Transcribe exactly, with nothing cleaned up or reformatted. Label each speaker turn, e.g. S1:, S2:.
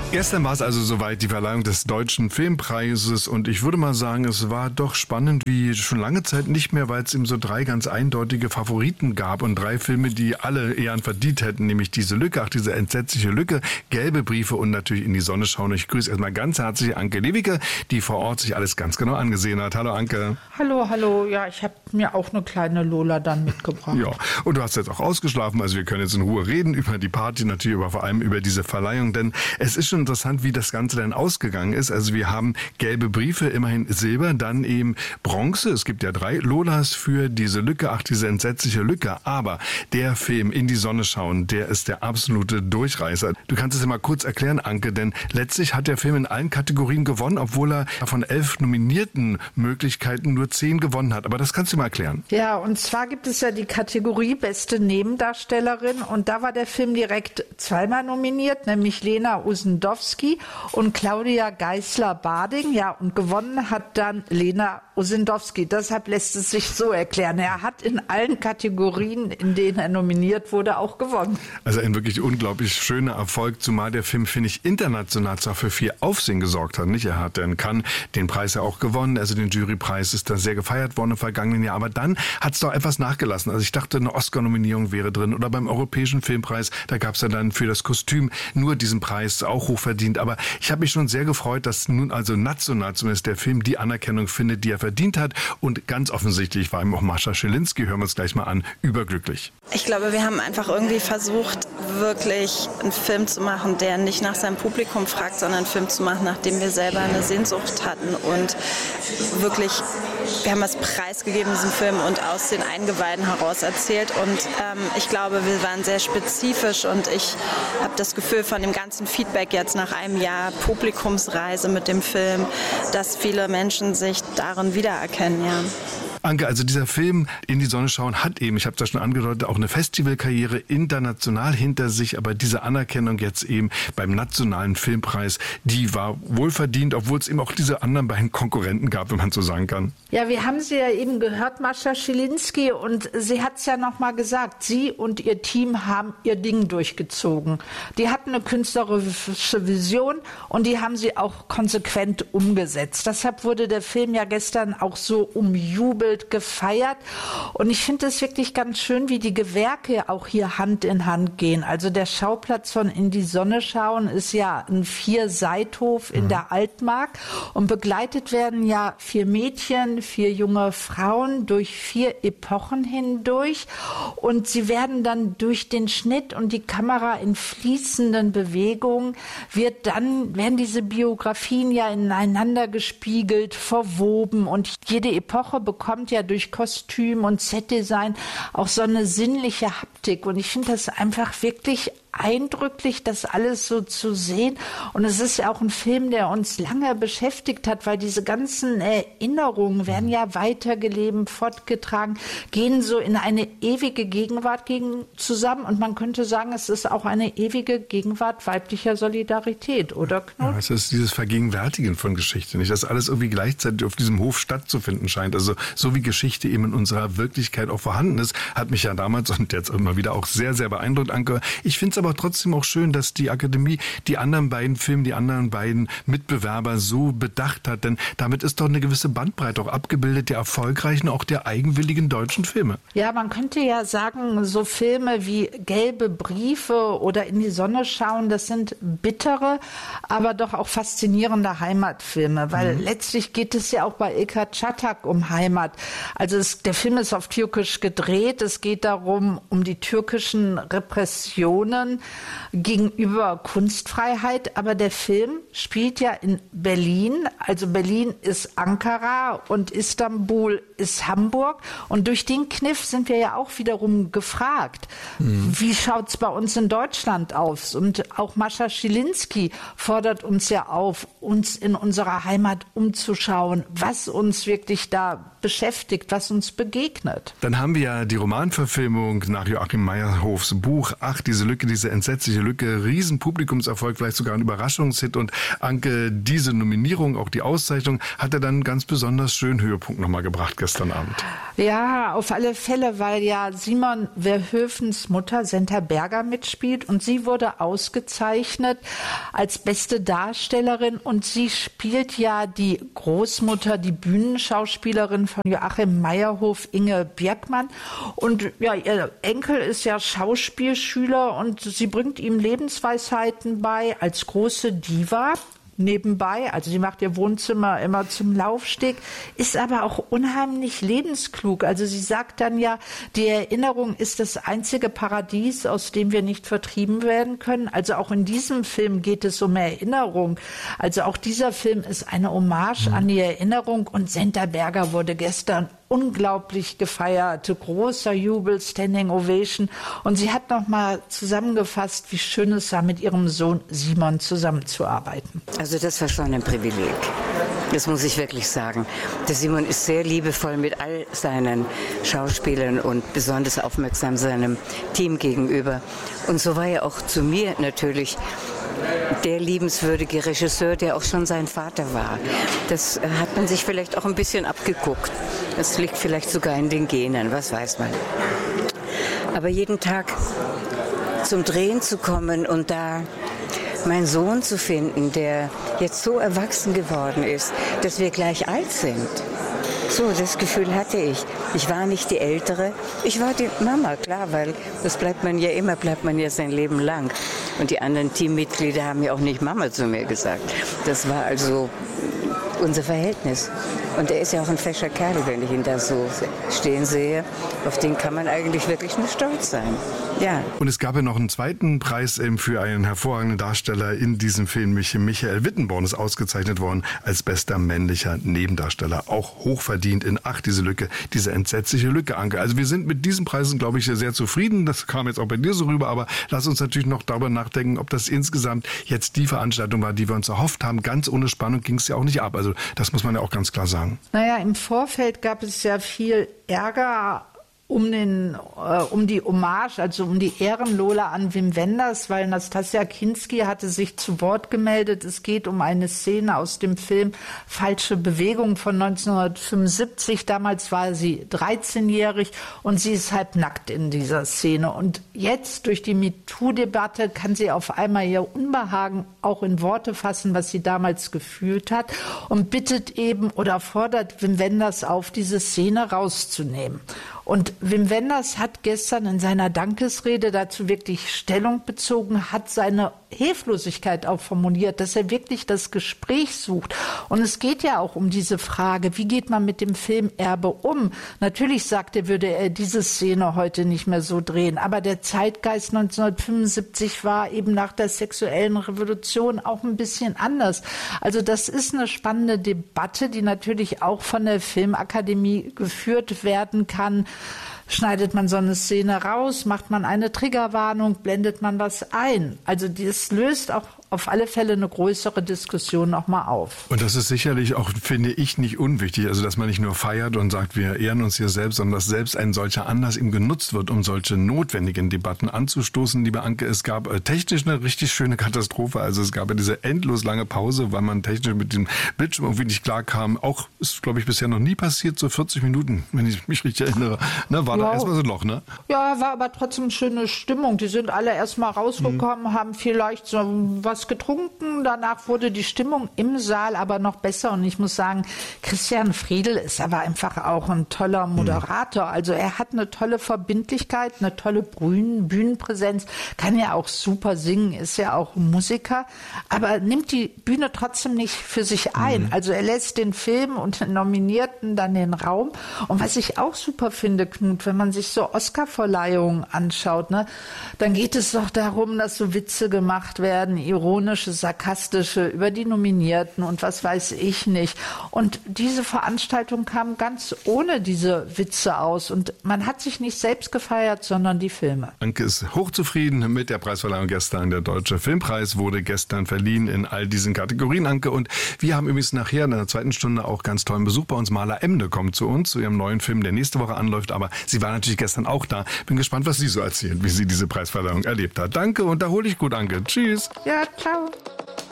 S1: Gestern war es also soweit, die Verleihung des Deutschen Filmpreises, und ich würde mal sagen, es war doch spannend wie schon lange Zeit nicht mehr, weil es eben so drei ganz eindeutige Favoriten gab und drei Filme, die alle Ehren verdient hätten, nämlich diese Lücke, ach diese entsetzliche Lücke, Gelbe Briefe und natürlich In die Sonne schauen. Ich grüße erstmal ganz herzlich Anke Lewicke, die vor Ort sich alles ganz genau angesehen hat. Hallo Anke.
S2: Hallo, hallo. Ja, ich habe mir auch eine kleine Lola dann mitgebracht.
S1: Ja, und du hast jetzt auch ausgeschlafen, also wir können jetzt in Ruhe reden über die Party, natürlich aber vor allem über diese Verleihung, denn es ist schon interessant, wie das Ganze dann ausgegangen ist. Also wir haben Gelbe Briefe, immerhin Silber, dann eben Bronze. Es gibt ja drei Lolas für diese Lücke, ach diese entsetzliche Lücke. Aber der Film In die Sonne schauen, der ist der absolute Durchreißer. Du kannst es ja mal kurz erklären, Anke, denn letztlich hat der Film in allen Kategorien gewonnen, obwohl er von elf nominierten Möglichkeiten nur zehn gewonnen hat. Aber das kannst du mal erklären.
S2: Ja, und zwar gibt es ja die Kategorie Beste Nebendarstellerin, und da war der Film direkt zweimal nominiert, nämlich Lena Usendowski und Claudia Geisler-Barding. Ja, und gewonnen hat dann Lena Usendowski. Deshalb lässt es sich so erklären. Er hat in allen Kategorien, in denen er nominiert wurde, auch gewonnen.
S1: Also ein wirklich unglaublich schöner Erfolg, zumal der Film, finde ich, international zwar für viel Aufsehen gesorgt hat. Nicht? Er hat in Cannes den Preis ja auch gewonnen, also den Jurypreis ist da sehr gefeiert worden im vergangenen Jahr. Aber dann hat es doch etwas nachgelassen. Also ich dachte, eine Oscar-Nominierung wäre drin oder beim Europäischen Filmpreis, da gab es ja dann für das Kostüm nur diesen Preis, auch hochverdient. Aber ich habe mich schon sehr gefreut, dass nun also national zumindest der Film die Anerkennung findet, die er verdient hat. Und ganz offensichtlich war ihm auch Mascha Schilinski, hören wir uns gleich mal an, überglücklich.
S3: Ich glaube, wir haben einfach irgendwie versucht, wirklich einen Film zu machen, der nicht nach seinem Publikum fragt, sondern einen Film zu machen, nach dem wir selber eine Sehnsucht hatten. Und wirklich, wir haben das preisgegeben, diesen Film, und aus den Eingeweiden heraus erzählt. Und ähm, ich glaube, wir waren sehr spezifisch, und ich habe das Gefühl von dem ganzen Feedback jetzt nach einem Jahr Publikumsreise mit dem Film, dass viele Menschen sich darin wiedererkennen, ja.
S1: Anke, also dieser Film In die Sonne schauen hat eben, ich habe das schon angedeutet, auch eine Festivalkarriere international hinter sich, aber diese Anerkennung jetzt eben beim Nationalen Filmpreis, die war wohlverdient, obwohl es eben auch diese anderen beiden Konkurrenten gab, wenn man so sagen kann.
S2: Ja, wir haben sie ja eben gehört, Mascha Schilinski, und sie hat es ja nochmal gesagt, sie und ihr Team haben ihr Ding durchgezogen. Die hatten eine künstlerische Vision und die haben sie auch konsequent umgesetzt. Deshalb wurde der Film ja gestern auch so umjubelt, gefeiert, und ich finde es wirklich ganz schön, wie die Gewerke auch hier Hand in Hand gehen. Also der Schauplatz von In die Sonne schauen ist ja ein Vier-Seithof in mhm. der Altmark, und begleitet werden ja vier Mädchen, vier junge Frauen durch vier Epochen hindurch, und sie werden dann durch den Schnitt und die Kamera in fließenden Bewegungen, wird dann, werden diese Biografien ja ineinander gespiegelt, verwoben, und jede Epoche bekommt ja durch Kostüm und Setdesign auch so eine sinnliche Haptik, und ich finde das einfach wirklich eindrücklich, das alles so zu sehen. Und es ist ja auch ein Film, der uns lange beschäftigt hat, weil diese ganzen Erinnerungen werden ja weitergelebt, fortgetragen, gehen so in eine ewige Gegenwart gegen zusammen, und man könnte sagen, es ist auch eine ewige Gegenwart weiblicher Solidarität, oder Knut?
S1: Ja, es ist dieses Vergegenwärtigen von Geschichte, nicht, dass alles irgendwie gleichzeitig auf diesem Hof stattzufinden scheint. Also so wie Geschichte eben in unserer Wirklichkeit auch vorhanden ist, hat mich ja damals und jetzt immer wieder auch sehr, sehr beeindruckt, Anke. Ich finde es aber trotzdem auch schön, dass die Akademie die anderen beiden Filme, die anderen beiden Mitbewerber so bedacht hat, denn damit ist doch eine gewisse Bandbreite auch abgebildet der erfolgreichen, auch der eigenwilligen deutschen Filme.
S2: Ja, man könnte ja sagen, so Filme wie Gelbe Briefe oder In die Sonne schauen, das sind bittere, aber doch auch faszinierende Heimatfilme, weil mhm. letztlich geht es ja auch bei Ilker Çatak um Heimat. Also es, der Film ist auf Türkisch gedreht, es geht darum, um die türkischen Repressionen gegenüber Kunstfreiheit, aber der Film spielt ja in Berlin, also Berlin ist Ankara und Istanbul ist Hamburg, und durch den Kniff sind wir ja auch wiederum gefragt, mhm. wie schaut's bei uns in Deutschland aus? Und auch Mascha Schilinski fordert uns ja auf, uns in unserer Heimat umzuschauen, was uns wirklich da beschäftigt, was uns begegnet.
S1: Dann haben wir ja die Romanverfilmung nach Joachim Meyerhoffs Buch Ach, diese Lücke, diese entsetzliche Lücke, Riesenpublikumserfolg, vielleicht sogar ein Überraschungshit. Und Anke, diese Nominierung, auch die Auszeichnung, hat er dann einen ganz besonders schönen Höhepunkt nochmal gebracht gestern Abend.
S2: Ja, auf alle Fälle, weil ja Simon Verhoevens Mutter Senta Berger mitspielt und sie wurde ausgezeichnet als beste Darstellerin und sie spielt ja die Großmutter, die Bühnenschauspielerin von Joachim Meyerhoff, Inge Bjerkmann. Und ja, ihr Enkel ist ja Schauspielschüler und sie bringt ihm Lebensweisheiten bei als große Diva. Nebenbei, also sie macht ihr Wohnzimmer immer zum Laufsteg, ist aber auch unheimlich lebensklug. Also sie sagt dann ja, die Erinnerung ist das einzige Paradies, aus dem wir nicht vertrieben werden können. Also auch in diesem Film geht es um Erinnerung. Also auch dieser Film ist eine Hommage an die Erinnerung und Senta Berger wurde gestern unglaublich gefeiert, großer Jubel, Standing Ovation. Und sie hat noch mal zusammengefasst, wie schön es war, mit ihrem Sohn Simon zusammenzuarbeiten.
S4: Also das war schon ein Privileg. Das muss ich wirklich sagen. Der Simon ist sehr liebevoll mit all seinen Schauspielern und besonders aufmerksam seinem Team gegenüber. Und so war er auch zu mir natürlich der liebenswürdige Regisseur, der auch schon sein Vater war. Das hat man sich vielleicht auch ein bisschen abgeguckt. Das liegt vielleicht sogar in den Genen, was weiß man. Aber jeden Tag zum Drehen zu kommen und da meinen Sohn zu finden, der jetzt so erwachsen geworden ist, dass wir gleich alt sind. So, das Gefühl hatte ich. Ich war nicht die Ältere, ich war die Mama, klar, weil das bleibt man ja immer, bleibt man ja sein Leben lang. Und die anderen Teammitglieder haben ja auch nicht Mama zu mir gesagt. Das war also unser Verhältnis. Und er ist ja auch ein fescher Kerl, wenn ich ihn da so stehen sehe. Auf den kann man eigentlich wirklich nur stolz sein. Ja.
S1: Und es gab ja noch einen zweiten Preis eben für einen hervorragenden Darsteller in diesem Film. Michael Wittenborn ist ausgezeichnet worden als bester männlicher Nebendarsteller. Auch hochverdient in Ach, diese Lücke, diese entsetzliche Lücke, Anke. Also wir sind mit diesen Preisen, glaube ich, sehr zufrieden. Das kam jetzt auch bei dir so rüber. Aber lass uns natürlich noch darüber nachdenken, ob das insgesamt jetzt die Veranstaltung war, die wir uns erhofft haben. Ganz ohne Spannung ging es ja auch nicht ab. Also das muss man ja auch ganz klar sagen.
S2: Naja, im Vorfeld gab es ja viel Ärger um den, äh, um die Hommage, also um die Ehrenlola an Wim Wenders, weil Nastassja Kinski hatte sich zu Wort gemeldet. Es geht um eine Szene aus dem Film Falsche Bewegung von neunzehnhundertfünfundsiebzig. Damals war sie dreizehnjährig und sie ist halb nackt in dieser Szene. Und jetzt durch die MeToo-Debatte kann sie auf einmal ihr Unbehagen auch in Worte fassen, was sie damals gefühlt hat und bittet eben oder fordert Wim Wenders auf, diese Szene rauszunehmen. Und Wim Wenders hat gestern in seiner Dankesrede dazu wirklich Stellung bezogen, hat seine Hilflosigkeit auch formuliert, dass er wirklich das Gespräch sucht. Und es geht ja auch um diese Frage, wie geht man mit dem Filmerbe um? Natürlich, sagt er, würde er diese Szene heute nicht mehr so drehen. Aber der Zeitgeist neunzehnhundertfünfundsiebzig war eben nach der sexuellen Revolution auch ein bisschen anders. Also das ist eine spannende Debatte, die natürlich auch von der Filmakademie geführt werden kann. Schneidet man so eine Szene raus, macht man eine Triggerwarnung, blendet man was ein? Also das löst auch auf alle Fälle eine größere Diskussion nochmal auf.
S1: Und das ist sicherlich auch, finde ich, nicht unwichtig. Also dass man nicht nur feiert und sagt, wir ehren uns hier selbst, sondern dass selbst ein solcher Anlass eben genutzt wird, um solche notwendigen Debatten anzustoßen. Liebe Anke, es gab äh, technisch eine richtig schöne Katastrophe. Also es gab ja diese endlos lange Pause, weil man technisch mit dem Bildschirm irgendwie nicht klar kam. Auch ist, glaube ich, bisher noch nie passiert, so vierzig Minuten, wenn ich mich richtig erinnere. Ne, war wow. Da erstmal so ein Loch, ne?
S2: Ja, war aber trotzdem eine schöne Stimmung. Die sind alle erstmal rausgekommen, mhm. haben vielleicht so was getrunken. Danach wurde die Stimmung im Saal aber noch besser. Und ich muss sagen, Christian Friedl ist aber einfach auch ein toller Moderator. Mhm. Also er hat eine tolle Verbindlichkeit, eine tolle Bühnen, Bühnenpräsenz, kann ja auch super singen, ist ja auch Musiker, aber nimmt die Bühne trotzdem nicht für sich ein. Mhm. Also er lässt den Film und den Nominierten dann den Raum. Und was ich auch super finde, Knut, wenn man sich so Oscar-Verleihungen anschaut, ne, dann geht es doch darum, dass so Witze gemacht werden, ironische, sarkastische, über die Nominierten und was weiß ich nicht. Und diese Veranstaltung kam ganz ohne diese Witze aus. Und man hat sich nicht selbst gefeiert, sondern die Filme.
S1: Anke ist hochzufrieden mit der Preisverleihung gestern. Der Deutsche Filmpreis wurde gestern verliehen in all diesen Kategorien, Anke. Und wir haben übrigens nachher in der zweiten Stunde auch ganz tollen Besuch bei uns. Maler Emde kommt zu uns, zu ihrem neuen Film, der nächste Woche anläuft. Aber sie war natürlich gestern auch da. Bin gespannt, was sie so erzählt, wie sie diese Preisverleihung erlebt hat. Danke und da hole ich gut, Anke. Tschüss.
S2: Ja, ciao.